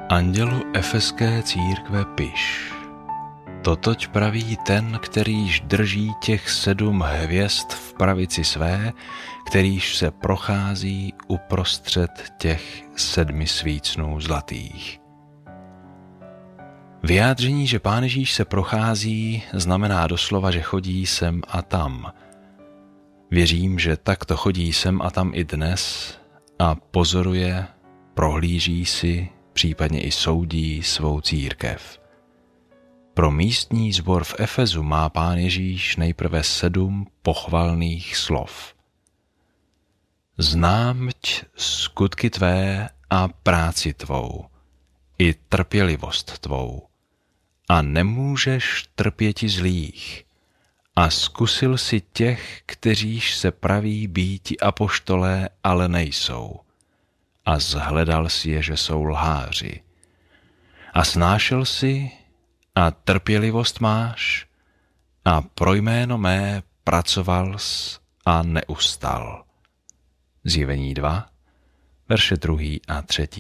Andělu efeské církve piš. Totož praví ten, kterýž drží těch 7 hvězd v pravici své, kterýž se prochází uprostřed těch 7 svícnů zlatých. Vyjádření, že Pán Ježíš se prochází, znamená doslova, že chodí sem a tam. Věřím, že takto chodí sem a tam i dnes a pozoruje, prohlíží si, případně i soudí svou církev. Pro místní sbor v Efezu má Pán Ježíš nejprve 7 pochvalných slov. Známť skutky tvé a práci tvou, i trpělivost tvou, a nemůžeš trpěti zlých, a zkusil si těch, kteříž se praví býti apoštolé, ale nejsou, a zhledal si je, že jsou lháři. A snášel si, a trpělivost máš, a pro jméno mé pracovals a neustal. Zjevení 2, verše 2. a 3.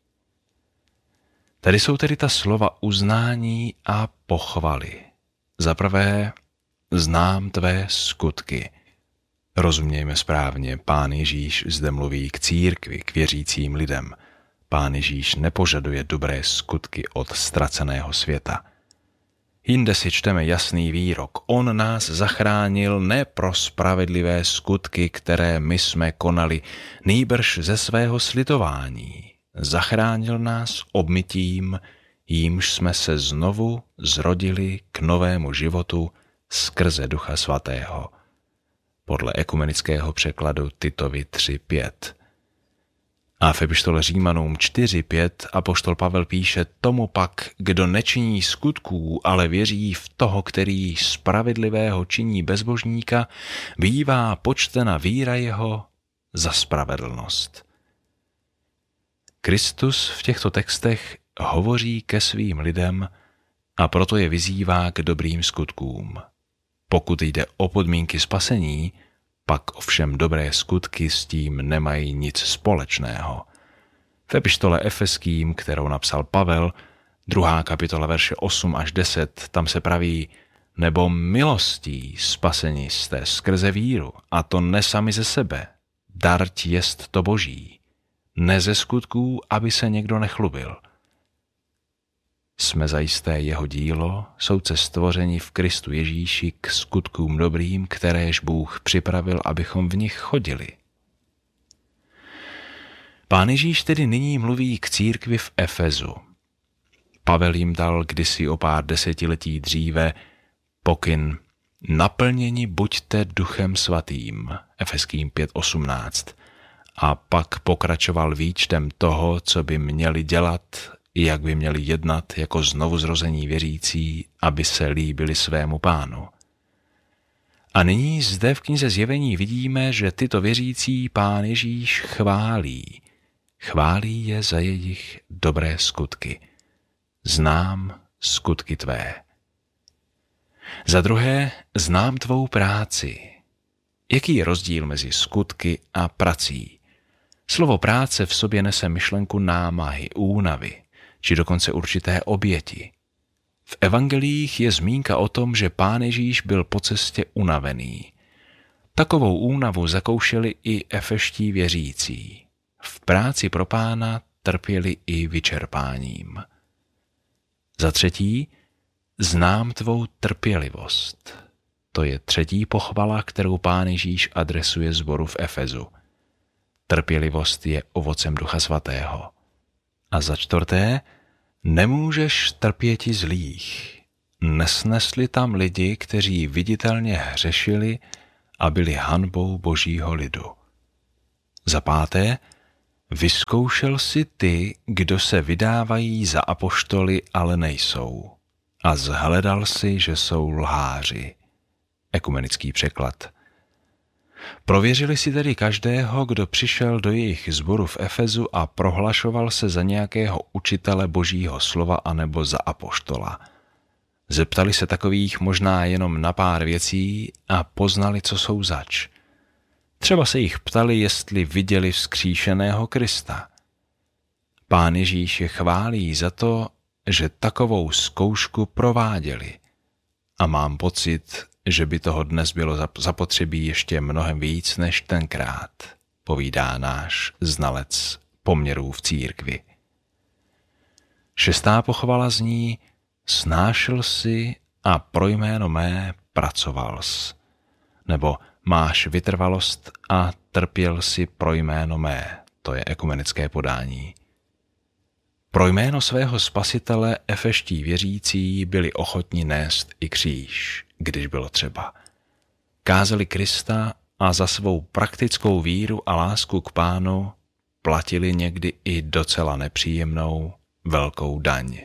Tady jsou tedy ta slova uznání a pochvaly. Za prvé, znám tvé skutky. Rozumějme správně, Pán Ježíš zde mluví k církvi, k věřícím lidem. Pán Ježíš nepožaduje dobré skutky od ztraceného světa. Jinde si čteme jasný výrok. On nás zachránil ne pro spravedlivé skutky, které my jsme konali, nýbrž ze svého slitování. Zachránil nás obmytím, jímž jsme se znovu zrodili k novému životu skrze Ducha Svatého. Podle ekumenického překladu Titovi 3:5. A v epištole Římanům 4:5 apoštol Pavel píše: tomu pak, kdo nečiní skutků, ale věří v toho, který spravedlivého činí bezbožníka, bývá počtena víra jeho za spravedlnost. Kristus v těchto textech hovoří ke svým lidem a proto je vyzývá k dobrým skutkům. Pokud jde o podmínky spasení, pak ovšem dobré skutky s tím nemají nic společného. V epištole Efeským, kterou napsal Pavel, 2. kapitola verše 8 až 10, tam se praví: nebo milostí spaseni jste skrze víru, a to ne sami ze sebe, darť jest to Boží, ne ze skutků, aby se někdo nechlubil. Jsme zajisté jeho dílo, souce stvoření v Kristu Ježíši k skutkům dobrým, kteréž Bůh připravil, abychom v nich chodili. Pán Ježíš tedy nyní mluví k církvi v Efezu. Pavel jim dal kdysi o pár desetiletí dříve pokyn: naplněni buďte Duchem Svatým, Efeským 5:18, a pak pokračoval výčtem toho, co by měli dělat, jak by měli jednat jako znovuzrození věřící, aby se líbili svému Pánu. A nyní zde v knize Zjevení vidíme, že tyto věřící Pán Ježíš chválí. Chválí je za jejich dobré skutky. Znám skutky tvé. Za druhé, znám tvou práci. Jaký je rozdíl mezi skutky a prací? Slovo práce v sobě nese myšlenku námahy, únavy, či dokonce určité oběti. V evangelích je zmínka o tom, že Pán Ježíš byl po cestě unavený. Takovou únavu zakoušeli i efeští věřící. V práci pro Pána trpěli i vyčerpáním. Za třetí, znám tvou trpělivost. To je 3. pochvala, kterou Pán Ježíš adresuje sboru v Efezu. Trpělivost je ovocem Ducha Svatého. A za 4. nemůžeš trpěti zlých. Nesnesli tam lidi, kteří viditelně hřešili a byli hanbou Božího lidu. Za 5. vyzkoušel si ty, kdo se vydávají za apoštoly, ale nejsou. A zhledal si, že jsou lháři. Ekumenický překlad. Prověřili si tedy každého, kdo přišel do jejich sboru v Efezu a prohlašoval se za nějakého učitele Božího slova anebo za apoštola. Zeptali se takových možná jenom na pár věcí a poznali, co jsou zač. Třeba se jich ptali, jestli viděli vzkříšeného Krista. Pán Ježíš je chválí za to, že takovou zkoušku prováděli. A mám pocit, že by toho dnes bylo zapotřebí ještě mnohem víc než tenkrát, povídá náš znalec poměrů v církvi. 6. pochvala zní: snášel si a pro jméno mé pracoval jsi, nebo máš vytrvalost a trpěl si pro jméno mé, to je ekumenické podání. Pro jméno svého Spasitele efeští věřící byli ochotni nést i kříž, když bylo třeba. Kázali Krista a za svou praktickou víru a lásku k Pánu platili někdy i docela nepříjemnou velkou daň.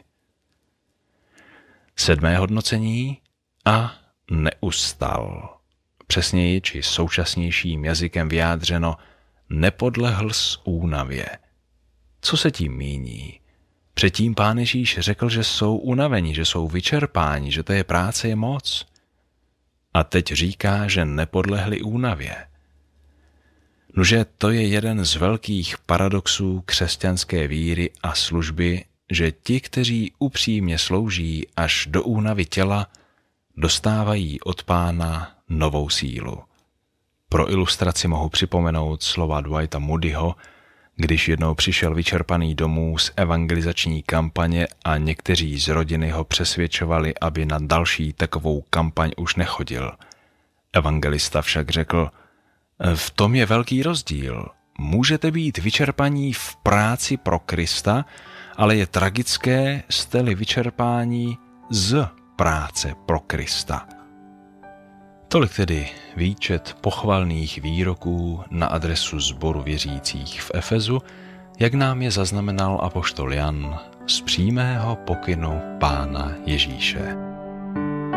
7. hodnocení: a neustal. Přesněji či současnějším jazykem vyjádřeno: nepodlehl z únavě. Co se tím míní? Předtím Pán Ježíš řekl, že jsou unavení, že jsou vyčerpáni, že té práce je moc. A teď říká, že nepodlehli únavě. Nuže to je jeden z velkých paradoxů křesťanské víry a služby, že ti, kteří upřímně slouží až do únavy těla, dostávají od Pána novou sílu. Pro ilustraci mohu připomenout slova Dwighta Moodyho, když jednou přišel vyčerpaný domů z evangelizační kampaně a někteří z rodiny ho přesvědčovali, aby na další takovou kampaň už nechodil. Evangelista však řekl: v tom je velký rozdíl. Můžete být vyčerpaní v práci pro Krista, ale je tragické, jste-li vyčerpání z práce pro Krista. Tolik tedy výčet pochvalných výroků na adresu sboru věřících v Efezu, jak nám je zaznamenal apoštol Jan z přímého pokynu Pána Ježíše.